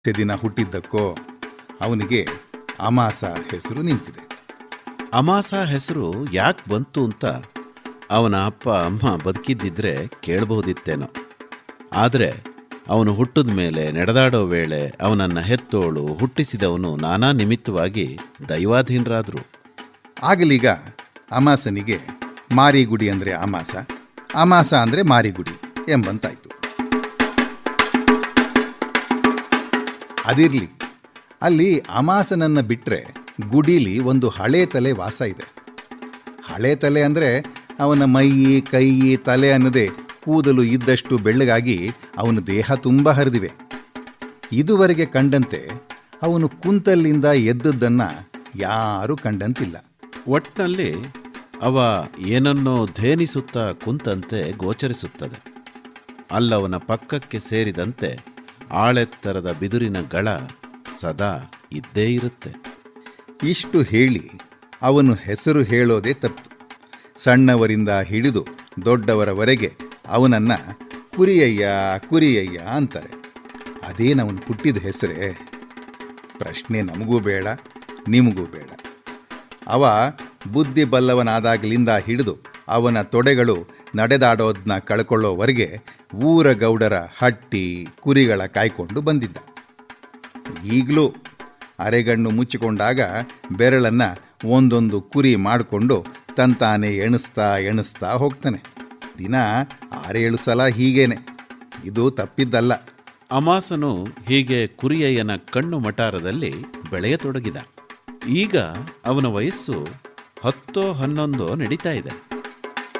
ದಿನ ಹುಟ್ಟಿದ್ದಕ್ಕೋ ಅವನಿಗೆ ಅಮಾಸ ಹೆಸರು ನಿಂತಿದೆ. ಅಮಾಸ ಹೆಸರು ಯಾಕೆ ಬಂತು ಅಂತ ಅವನ ಅಪ್ಪ ಅಮ್ಮ ಬದುಕಿದ್ದಿದ್ರೆ ಕೇಳಬಹುದಿತ್ತೇನೋ. ಆದರೆ ಅವನು ಹುಟ್ಟಿದ ಮೇಲೆ ನಡೆದಾಡೋ ವೇಳೆ ಅವನನ್ನು ಹೆತ್ತೋಳು ಹುಟ್ಟಿಸಿದವನು ನಾನಾ ನಿಮಿತ್ತವಾಗಿ ದೈವಾಧೀನರಾದರು. ಆಗಲೀಗ ಅಮಾಸನಿಗೆ ಮಾರಿಗುಡಿ ಅಂದರೆ ಅಮಾಸ, ಅಮಾಸ ಅಂದರೆ ಮಾರಿಗುಡಿ ಎಂಬಂತಾಯಿತು. ಅದಿರಲಿ, ಅಲ್ಲಿ ಅಮಾಸನನ್ನು ಬಿಟ್ಟರೆ ಗುಡೀಲಿ ಒಂದು ಹಳೆ ತಲೆ ವಾಸ ಇದೆ. ಹಳೆ ತಲೆ ಅಂದರೆ ಅವನ ಮೈ, ಕೈ, ತಲೆ ಅನ್ನದೇ ಕೂದಲು ಇದ್ದಷ್ಟು ಬೆಳ್ಳಗಾಗಿ ಅವನ ದೇಹ ತುಂಬ ಹರಿದಿವೆ. ಇದುವರೆಗೆ ಕಂಡಂತೆ ಅವನು ಕುಂತಲ್ಲಿಂದ ಎದ್ದದ್ದನ್ನು ಯಾರೂ ಕಂಡಂತಿಲ್ಲ. ಒಟ್ಟಿನಲ್ಲಿ ಅವ ಏನನ್ನೋ ಧೇನಿಸುತ್ತಾ ಕುಂತಂತೆ ಗೋಚರಿಸುತ್ತದೆ. ಅಲ್ಲವನ ಪಕ್ಕಕ್ಕೆ ಸೇರಿದಂತೆ ಆಳೆತ್ತರದ ಬಿದುರಿನ ಗಳ ಸದಾ ಇದ್ದೇ ಇರುತ್ತೆ. ಇಷ್ಟು ಹೇಳಿ ಅವನು ಹೆಸರು ಹೇಳೋದೇ ತಪ್ಪು. ಸಣ್ಣವರಿಂದ ಹಿಡಿದು ದೊಡ್ಡವರವರೆಗೆ ಅವನನ್ನು ಕುರಿಯಯ್ಯ ಕುರಿಯಯ್ಯ ಅಂತಾರೆ. ಅದೇನವನು ಹುಟ್ಟಿದ ಹೆಸರೇ? ಪ್ರಶ್ನೆ ನಮಗೂ ಬೇಡ, ನಿಮಗೂ ಬೇಡ. ಅವ ಬುದ್ಧಿ ಬಲ್ಲವನಾದಾಗಲಿಂದ ಹಿಡಿದು ಅವನ ತೊಡೆಗಳು ನಡೆದಾಡೋದನ್ನ ಕಳ್ಕೊಳ್ಳೋವರೆಗೆ ಊರ ಗೌಡರ ಹಟ್ಟಿ ಕುರಿಗಳ ಕಾಯ್ಕೊಂಡು ಬಂದಿದ್ದ. ಈಗಲೂ ಅರೆಗಣ್ಣು ಮುಚ್ಚಿಕೊಂಡಾಗ ಬೆರಳನ್ನು ಒಂದೊಂದು ಕುರಿ ಮಾಡಿಕೊಂಡು ತಂತಾನೆ ಎಣಿಸ್ತಾ ಹೋಗ್ತಾನೆ. ದಿನ 6-7 ಸಲ ಹೀಗೇನೆ. ಇದು ತಪ್ಪಿದ್ದಲ್ಲ. ಅಮಾಸನು ಹೀಗೆ ಕುರಿಯಯ್ಯನ ಕಣ್ಣು ಮಟಾರದಲ್ಲಿ ಬೆಳೆಯತೊಡಗಿದ. ಈಗ ಅವನ ವಯಸ್ಸು 10-11 ನಡೀತಾ ಇದೆ.